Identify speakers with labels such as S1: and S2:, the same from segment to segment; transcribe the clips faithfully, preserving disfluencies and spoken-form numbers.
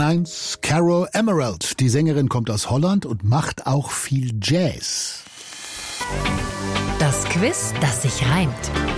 S1: eins, Carol Emerald. Die Sängerin kommt aus Holland und macht auch viel Jazz.
S2: Das Quiz, das sich reimt.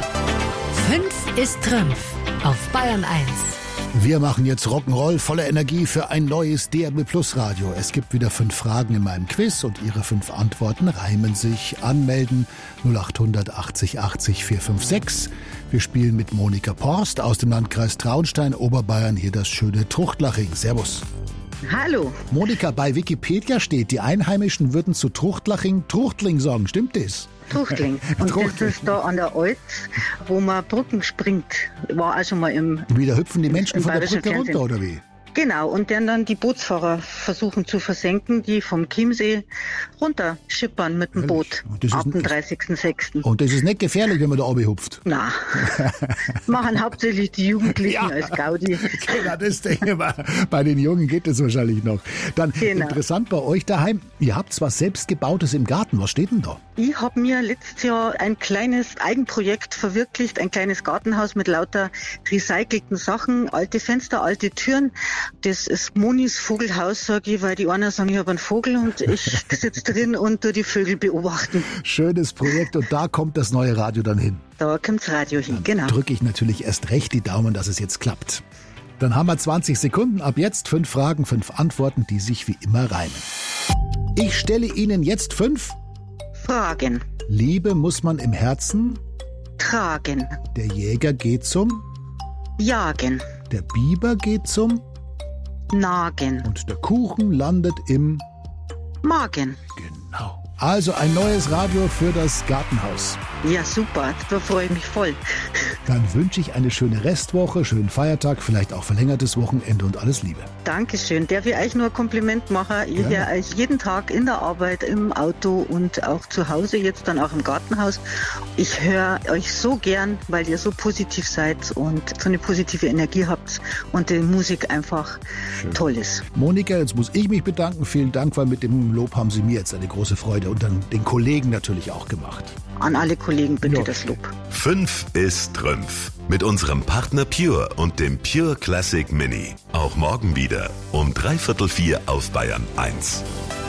S2: Fünf ist Trümpf auf Bayern eins.
S1: Wir machen jetzt Rock'n'Roll voller Energie für ein neues D A B Plus Radio. Es gibt wieder fünf Fragen in meinem Quiz und Ihre fünf Antworten reimen sich. Anmelden null acht hundert achtzig achtzig vier fünf sechs. Wir spielen mit Monika Porst aus dem Landkreis Traunstein, Oberbayern, hier das schöne Truchtlaching. Servus.
S3: Hallo.
S1: Monika, bei Wikipedia steht, die Einheimischen würden zu Truchtlaching Truchtling sagen. Stimmt das?
S3: Truchtling. Und
S1: Truchtling.
S3: Das ist da an der Alz, wo man Brücken springt. War auch schon mal im...
S1: Und wieder hüpfen die Menschen
S3: im
S1: von der
S3: bayerischen
S1: Brücke
S3: Fernsehen.
S1: runter, oder wie?
S3: Genau, und dann dann die Bootsfahrer versuchen zu versenken, die vom Chiemsee runterschippern mit dem
S1: Ehrlich?
S3: Boot
S1: Und das ist
S3: ab dem
S1: nicht-
S3: dreißigsten sechsten
S1: Und das ist nicht gefährlich, wenn man da oben hupft.
S3: Na, machen hauptsächlich die Jugendlichen
S1: Ja.
S3: als Gaudi.
S1: Genau, das denke ich mal. Bei den Jungen geht das wahrscheinlich noch. Dann
S3: Genau.
S1: interessant bei euch daheim, ihr habt was selbstgebautes im Garten. Was steht denn da?
S3: Ich habe mir letztes Jahr ein kleines Eigenprojekt verwirklicht, ein kleines Gartenhaus mit lauter recycelten Sachen, alte Fenster, alte Türen. Das ist Monis Vogelhaus, sage ich, weil die einen sagen, ich habe einen Vogel und ich sitze drin und tu die Vögel beobachten.
S1: Schönes Projekt und da kommt das neue Radio dann hin.
S3: Da kommt's Radio hin, genau.
S1: Drücke ich natürlich erst recht die Daumen, dass es jetzt klappt. Dann haben wir zwanzig Sekunden. Ab jetzt fünf Fragen, fünf Antworten, die sich wie immer reimen. Ich stelle Ihnen jetzt fünf.
S3: Fragen,
S1: Liebe muss man im Herzen.
S3: tragen,
S1: Der Jäger geht zum.
S3: jagen,
S1: Der Biber geht zum.
S3: nagen,
S1: Und der Kuchen landet im.
S3: magen.
S1: Genau. Also ein neues Radio für das Gartenhaus.
S3: Ja, super, da freue ich mich voll.
S1: Dann wünsche ich eine schöne Restwoche, schönen Feiertag, vielleicht auch verlängertes Wochenende und alles Liebe.
S3: Dankeschön. Darf ich euch nur ein Kompliment machen? Ich
S1: Gerne.
S3: höre euch jeden Tag in der Arbeit, im Auto und auch zu Hause, jetzt dann auch im Gartenhaus. Ich höre euch so gern, weil ihr so positiv seid und so eine positive Energie habt und die Musik einfach toll ist.
S1: Monika, jetzt muss ich mich bedanken. Vielen Dank, weil mit dem Lob haben Sie mir jetzt eine große Freude und dann den Kollegen natürlich auch gemacht.
S3: An alle Kollegen bitte
S1: Ja.
S3: das Lob.
S4: Fünf ist Trümpf. Mit unserem Partner Pure und dem Pure Classic Mini. Auch morgen wieder um dreiviertel vier auf Bayern eins.